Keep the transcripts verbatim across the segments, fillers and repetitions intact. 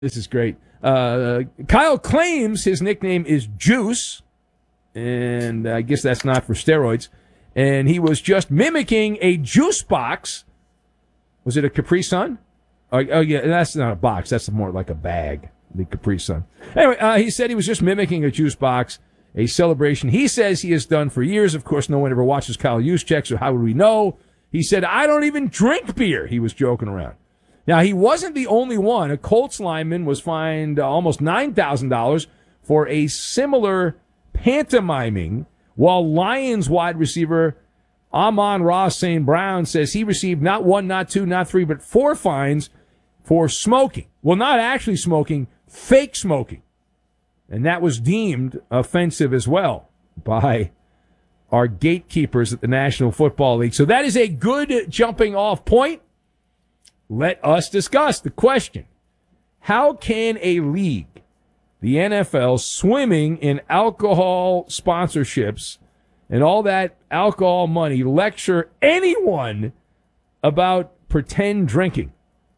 This is great. Uh, Kyle claims his nickname is Juice, and I guess that's not for steroids. And he was just mimicking a juice box. Was it a Capri Sun? Oh, oh yeah, that's not a box. That's more like a bag, the Capri Sun. Anyway, uh, he said he was just mimicking a juice box, a celebration he says he has done for years. Of course, no one ever watches Kyle Juszczyk, so how would we know? He said, I don't even drink beer. He was joking around. Now, he wasn't the only one. A Colts lineman was fined uh, almost nine thousand dollars for a similar pantomiming, while Lions wide receiver Amon-Ra Saint Brown says he received not one, not two, not three, but four fines for smoking. Well, not actually smoking, fake smoking. And that was deemed offensive as well by our gatekeepers at the National Football League. So that is a good jumping off point. Let us discuss the question. How can a league, the N F L, swimming in alcohol sponsorships and all that alcohol money, lecture anyone about pretend drinking?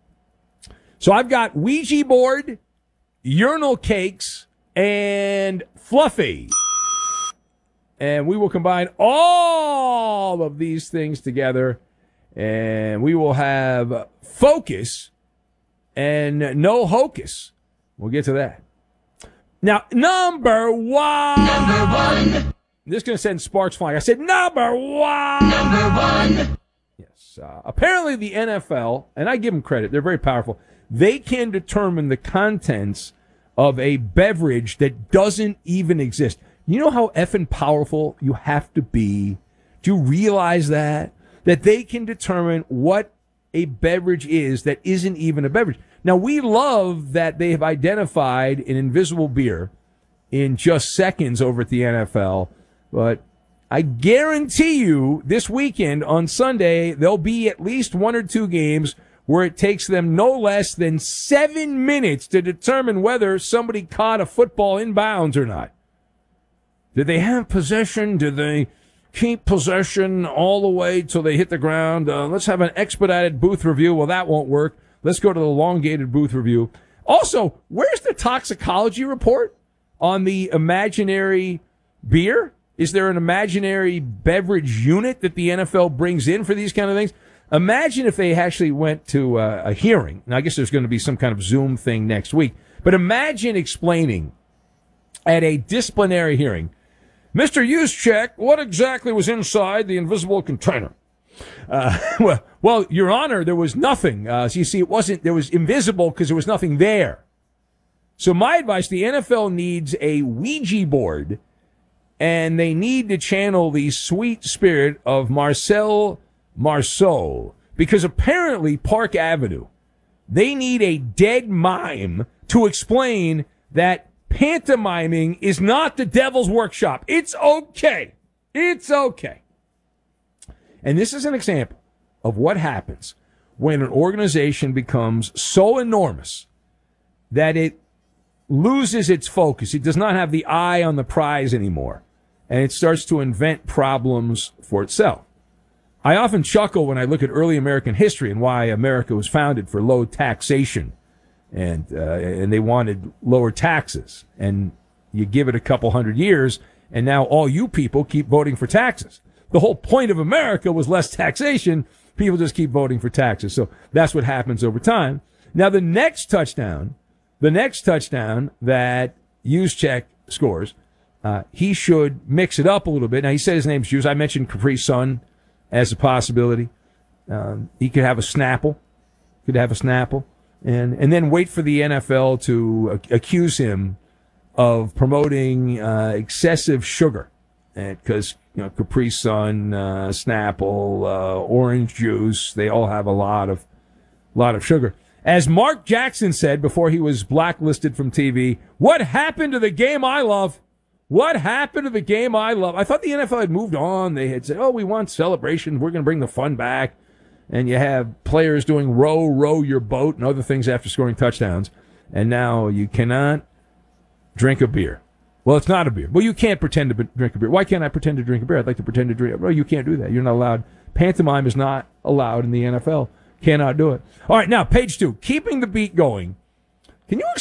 So I've got Ouija board, urinal cakes, and Fluffy. And we will combine all of these things together, and we will have focus and no hocus. We'll get to that. Now, number one. Number one. This is going to send sparks flying. I said number one. Number one. Yes. Uh, apparently the N F L, and I give them credit, they're very powerful. They can determine the contents of a beverage that doesn't even exist. You know how effing powerful you have to be? Do you realize that? That they can determine what a beverage is that isn't even a beverage. Now, we love that they have identified an invisible beer in just seconds over at the N F L, but I guarantee you this weekend on Sunday, there'll be at least one or two games where it takes them no less than seven minutes to determine whether somebody caught a football in bounds or not. Did they have possession? Did they keep possession all the way till they hit the ground? Uh, let's have an expedited booth review. Well, that won't work. Let's go to the elongated booth review. Also, where's the toxicology report on the imaginary beer? Is there an imaginary beverage unit that the N F L brings in for these kind of things? Imagine if they actually went to uh, a hearing. Now, I guess there's going to be some kind of Zoom thing next week. But imagine explaining at a disciplinary hearing, Mister Juszczyk, what exactly was inside the invisible container? Uh, well, well, Your Honor, there was nothing. Uh, so you see, it wasn't, there was invisible because there was nothing there. So my advice, the N F L needs a Ouija board, and they need to channel the sweet spirit of Marcel Marceau, because apparently Park Avenue, they need a dead mime to explain that pantomiming is not the devil's workshop. It's okay. It's okay. And this is an example of what happens when an organization becomes so enormous that it loses its focus. It does not have the eye on the prize anymore, and it starts to invent problems for itself. I often chuckle when I look at early American history and why America was founded for low taxation. And uh, and they wanted lower taxes. And you give it a couple hundred years, and now all you people keep voting for taxes. The whole point of America was less taxation. People just keep voting for taxes. So that's what happens over time. Now, the next touchdown, the next touchdown that Juszczyk scores, uh, he should mix it up a little bit. Now, he said his name's Juice. I mentioned Capri Sun as a possibility. Um, he could have a Snapple. Could have a Snapple. And and then wait for the N F L to accuse him of promoting uh, excessive sugar, because you know Capri Sun, uh, Snapple, uh, orange juice, they all have a lot of lot of sugar. As Mark Jackson said before he was blacklisted from T V, what happened to the game I love? What happened to the game I love? I thought the N F L had moved on. They had said, oh, we want celebration. We're going to bring the fun back. And you have players doing row, row your boat and other things after scoring touchdowns. And now you cannot drink a beer. Well, it's not a beer. Well, you can't pretend to be- drink a beer. Why can't I pretend to drink a beer? I'd like to pretend to drink. Well, you can't do that. You're not allowed. Pantomime is not allowed in the N F L. Cannot do it. All right, now, page two. Keeping the beat going. Can you